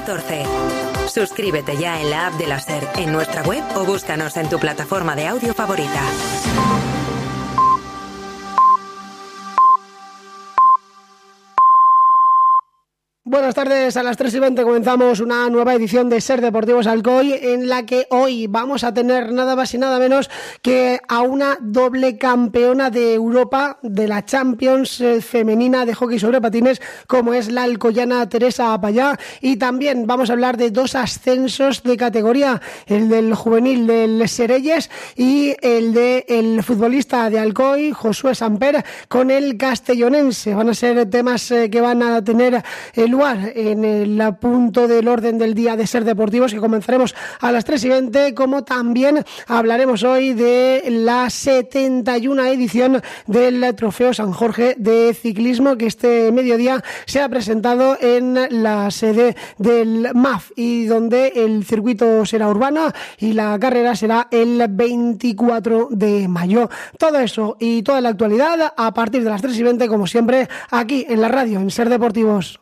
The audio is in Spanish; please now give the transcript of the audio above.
14. Suscríbete ya en la app de la SER, en nuestra web o búscanos en tu plataforma de audio favorita. Buenas tardes, a las 3:20 comenzamos una nueva edición de SER Deportivos Alcoy, en la que hoy vamos a tener nada más y nada menos que a una doble campeona de Europa de la Champions femenina de hockey sobre patines, como es la alcoyana Teresa Apayá, y también vamos a hablar de dos ascensos de categoría, el del juvenil del Serelles y el del futbolista de Alcoy, Josué Samper, con el castellonense. Van a ser temas que van a tener lugar en el punto del orden del día de SER Deportivos, que comenzaremos a las 3:20, como también hablaremos hoy de la 71 edición del Trofeo San Jorge de ciclismo, que este mediodía se ha presentado en la sede del MAF, y donde el circuito será urbano y la carrera será el 24 de mayo. Todo eso y toda la actualidad a partir de las 3:20, como siempre, aquí en la radio, en SER Deportivos.